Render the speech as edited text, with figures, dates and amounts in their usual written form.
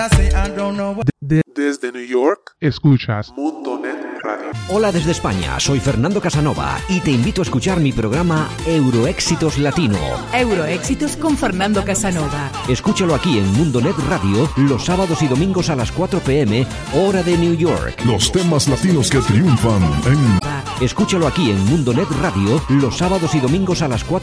Desde New York, escuchas Mundo Net Radio. Hola desde España, soy Fernando Casanova y te invito a escuchar mi programa Euroéxitos Latino. Euroéxitos con Fernando Casanova. Escúchalo aquí en Mundo Net Radio los sábados y domingos a las 4 p.m, hora de New York. Los temas latinos que triunfan en... Escúchalo aquí en Mundo Net Radio los sábados y domingos a las 4